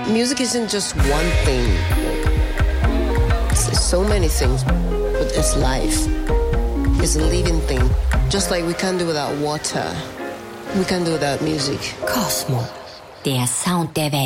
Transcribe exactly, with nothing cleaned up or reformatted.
music isn't just one thing. It's, it's so many things, but it's life. It's a living thing. Just like we can't do without water, we can't do without music. Cosmo, der Sound der Welt.